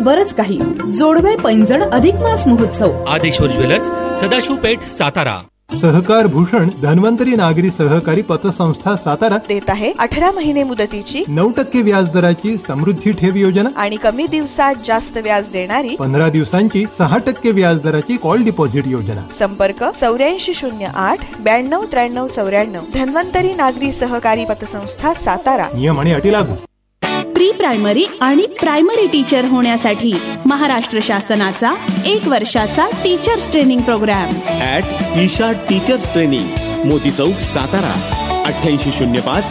बरच काही. जोडवे पैंजण अधिक मास महोत्सव. आदेश्वर ज्वेलर्स, सदाशिव पेठ, सातारा. सहकार भूषण धन्वंतरी नागरी सहकारी पतसंस्था सातारा देत आहे 18 महिने मुदतीची 9% व्याजदराची समृद्धी ठेव योजना आणि कमी दिवसात जास्त व्याज देणारी 15 दिवसांची 6% व्याजदराची कॉल डिपॉझिट योजना. संपर्क 8408 92 93 94. धन्वंतरी नागरी सहकारी पतसंस्था सातारा. नियम आणि अटी लागू. प्री प्रायमरी आणि प्रायमरी टीचर होण्यासाठी महाराष्ट्र शासनाचा 1 वर्षाचा teachers training programme Isha teachers training, मोती चौक, सातारा. 8805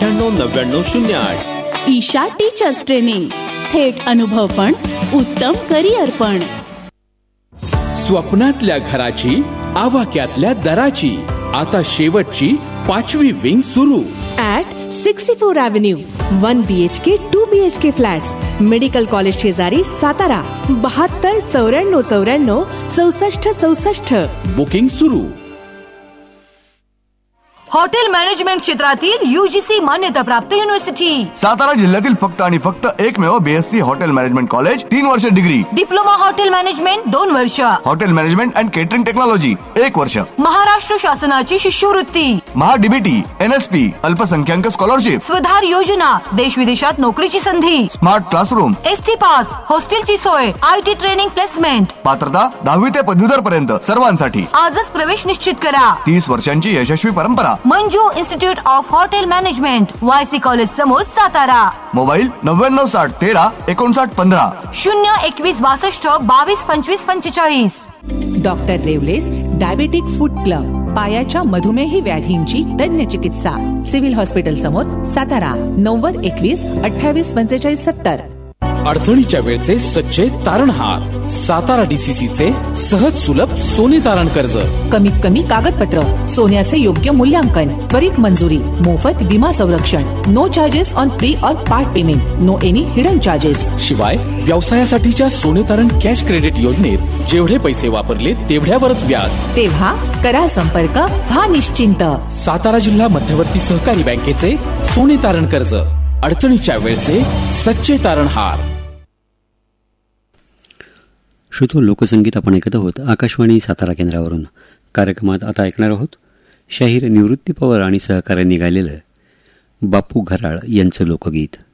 989908. ईशा टीचर्स ट्रेनिंग, थेट अनुभव पण उत्तम करिअर पण. स्वप्नातल्या घराची, आवाक्यातल्या दराची, आता शेवटची 5वी विंग सुरू. 64 Avenue 1 BHK 2 BHK flats, medical college शेजारी, सातारा. 72 94 94 64 64. बुकिंग सुरू. हॉटेल मॅनेजमेंट क्षेत्रातील UGC मान्यताप्राप्त युनिव्हर्सिटी. सातारा जिल्ह्यातील फक्त आणि फक्त एकमेव BSc हॉटेल मॅनेजमेंट कॉलेज. 3 वर्ष डिग्री. डिप्लोमा हॉटेल मॅनेजमेंट 2 वर्ष. Hotel management and catering technology 1 वर्ष. महाराष्ट्र शासनाची शिष्यवृत्ती. महाडीबीटी, NSP, अल्पसंख्याक स्कॉलरशिप, स्वधार योजना, देश विदेशात नोकरीची संधी, स्मार्ट क्लासरूम, ST पास, हॉस्टेलची सोय, IT ट्रेनिंग प्लेसमेंट. पात्रता 10वी ते पदवीधर पर्यंत सर्वांसाठी. आजच प्रवेश निश्चित करा. 30 वर्षांची यशस्वी परंपरा. Manju institute of hotel management, YC college समोर, Satara. Mobile 9960 13 59 15. 02162 22 25 45. Doctor रेवलेस diabetic food club, पायाच्या मधुमेही व्याधींची तज्ञ चिकित्सा. सिव्हिल हॉस्पिटल समोर, सातारा. 90 21 28 45 70. अडचणीच्या वेळचे सच्चे तारणहार. सातारा DCCचे सहज सुलभ सोने तारण कर्ज. कमीत कमी कागदपत्र, सोन्याचे योग्य मूल्यांकन, त्वरित मंजुरी, मोफत विमा संरक्षण. नो चार्जेस ऑन प्री और part payment. No any hidden charges. शिवाय व्यवसायासाठीच्या सोने तारण कॅश क्रेडिट योजनेत जेवढे पैसे वापरले तेवढ्यावरच व्याज. तेव्हा करा संपर्क, व्हा निश्चिंत. सातारा जिल्हा मध्यवर्ती सहकारी बँकेचे सोने तारण कर्ज. अडचणीच्या वेळचे सच्चे तारणहार. श्रोतो, लोकसंगीत आपण ऐकत आहोत आकाशवाणी सातारा केंद्रावरून. कार्यक्रमात आता ऐकणार आहोत शाहीर निवृत्ती पवार आणि सहकार्यांनी गायलेलं बापू घराळ यांचं लोकगीत.